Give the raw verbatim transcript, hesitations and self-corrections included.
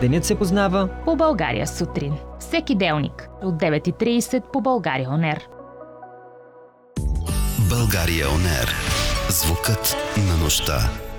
Денят се познава по България сутрин. Всеки делник от девет и трийсет по България Он Ер. България Он Ер. Звукът на нощта.